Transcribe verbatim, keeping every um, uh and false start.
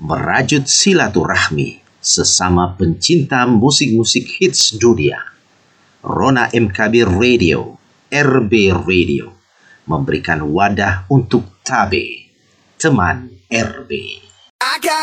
merajut silaturahmi sesama pencinta musik-musik hits dunia. Rona M K B Radio, R B Radio, memberikan wadah untuk Tabe, teman R B.